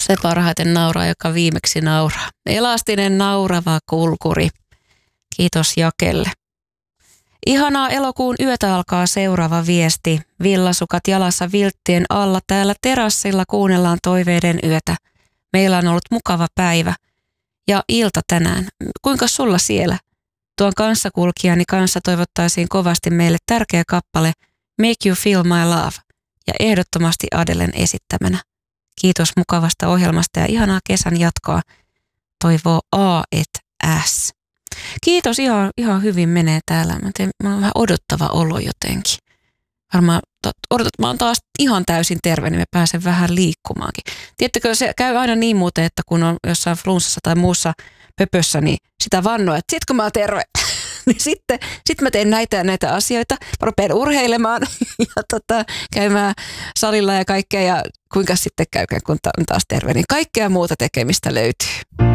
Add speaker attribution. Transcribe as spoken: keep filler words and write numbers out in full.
Speaker 1: Se parhaiten nauraa, joka viimeksi nauraa. Elastinen naurava kulkuri. Kiitos Jakelle. Ihanaa elokuun yötä alkaa seuraava viesti. Villasukat jalassa vilttien alla täällä terassilla kuunnellaan toiveiden yötä. Meillä on ollut mukava päivä ja ilta tänään. Kuinka sulla siellä? Tuon kanssakulkijani kanssa toivottaisiin kovasti meille tärkeä kappale Make You Feel My Love ja ehdottomasti Adelen esittämänä. Kiitos mukavasta ohjelmasta ja ihanaa kesän jatkoa. Toivoo A et S. Kiitos, ihan, ihan hyvin menee täällä. Mä, teen, mä oon vähän odottava olo jotenkin. Varmaan odotat, mä oon taas ihan täysin terve, niin mä pääsen vähän liikkumaankin. Tiedättekö, se käy aina niin muuten, että kun on jossain flunssassa tai muussa pöpössä, niin sitä vannoo, että sit kun mä oon terve, niin sitten sit mä teen näitä ja näitä asioita. Mä rupean urheilemaan ja tota, käymään salilla ja kaikkea ja kuinka sitten käykään, kun on taas terve, niin kaikkea muuta tekemistä löytyy.